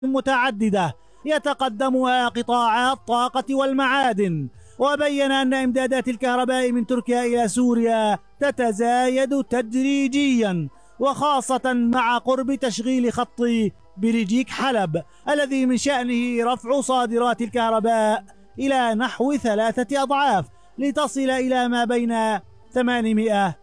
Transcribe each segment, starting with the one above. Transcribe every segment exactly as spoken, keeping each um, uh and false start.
متعددة يتقدمها قطاع الطاقة والمعادن. وبين أن إمدادات الكهرباء من تركيا إلى سوريا تتزايد تدريجيا، وخاصة مع قرب تشغيل خط بلجيك حلب الذي من شأنه رفع صادرات الكهرباء إلى نحو ثلاثة أضعاف لتصل إلى ما بين ثمانمائة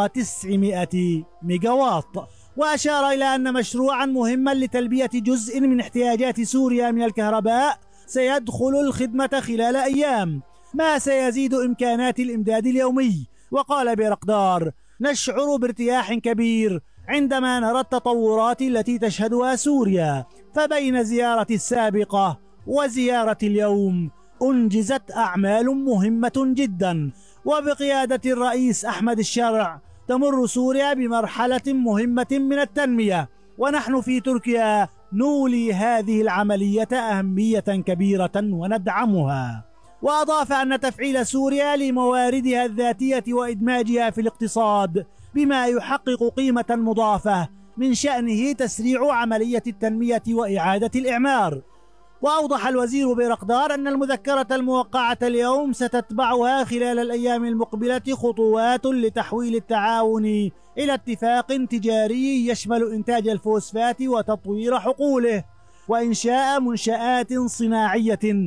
وتسعمائة ميجاوات. وأشار إلى أن مشروعا مهما لتلبية جزء من احتياجات سوريا من الكهرباء سيدخل الخدمة خلال أيام، ما سيزيد إمكانات الإمداد اليومي. وقال بيرقدار: نشعر بارتياح كبير عندما نرى التطورات التي تشهدها سوريا، فبين زيارة السابقة وزيارة اليوم أنجزت أعمال مهمة جدا. وبقيادة الرئيس أحمد الشرع تمر سوريا بمرحلة مهمة من التنمية، ونحن في تركيا نولي هذه العملية أهمية كبيرة وندعمها. وأضاف أن تفعيل سوريا لمواردها الذاتية وإدماجها في الاقتصاد بما يحقق قيمة مضافة من شأنه تسريع عملية التنمية وإعادة الإعمار. وأوضح الوزير بيرقدار أن المذكرة الموقعة اليوم ستتبعها خلال الأيام المقبلة خطوات لتحويل التعاون إلى اتفاق تجاري يشمل إنتاج الفوسفات وتطوير حقوله، وإنشاء منشآت صناعية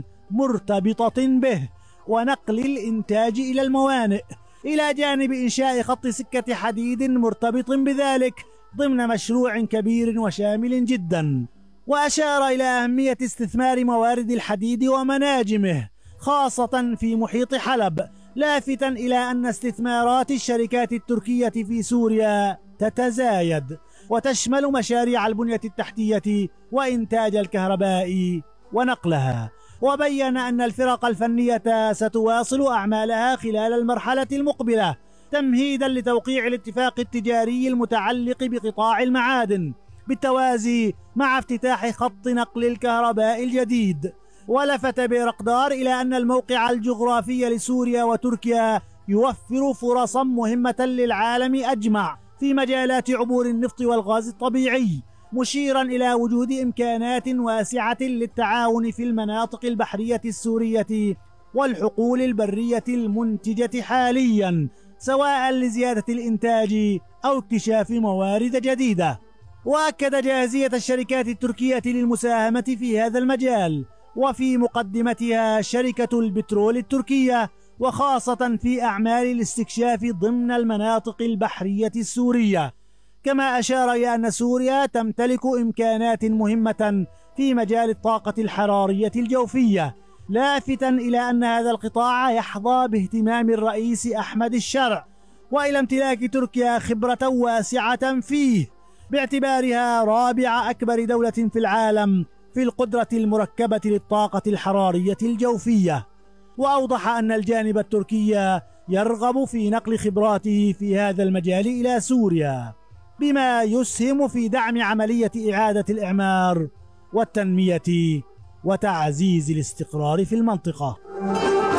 مرتبطة به، ونقل الإنتاج إلى الموانئ، إلى جانب إنشاء خط سكة حديد مرتبط بذلك ضمن مشروع كبير وشامل جدا. وأشار إلى أهمية استثمار موارد الحديد ومناجمه خاصة في محيط حلب، لافتا إلى أن استثمارات الشركات التركية في سوريا تتزايد وتشمل مشاريع البنية التحتية وإنتاج الكهرباء ونقلها. وبين أن الفرق الفنية ستواصل أعمالها خلال المرحلة المقبلة تمهيدا لتوقيع الاتفاق التجاري المتعلق بقطاع المعادن بالتوازي مع افتتاح خط نقل الكهرباء الجديد. ولفت بيرقدار إلى أن الموقع الجغرافي لسوريا وتركيا يوفر فرصا مهمة للعالم أجمع في مجالات عبور النفط والغاز الطبيعي، مشيرا إلى وجود إمكانات واسعة للتعاون في المناطق البحرية السورية والحقول البرية المنتجة حاليا، سواء لزيادة الإنتاج أو اكتشاف موارد جديدة. وأكد جاهزية الشركات التركية للمساهمة في هذا المجال، وفي مقدمتها شركة البترول التركية، وخاصة في أعمال الاستكشاف ضمن المناطق البحرية السورية. كما أشار إلى أن سوريا تمتلك إمكانات مهمة في مجال الطاقة الحرارية الجوفية، لافتا إلى أن هذا القطاع يحظى باهتمام الرئيس أحمد الشرع، وإلى امتلاك تركيا خبرة واسعة فيه باعتبارها رابع أكبر دولة في العالم في القدرة المركبة للطاقة الحرارية الجوفية. وأوضح أن الجانب التركي يرغب في نقل خبراته في هذا المجال إلى سوريا، بما يسهم في دعم عملية إعادة الإعمار والتنمية وتعزيز الاستقرار في المنطقة.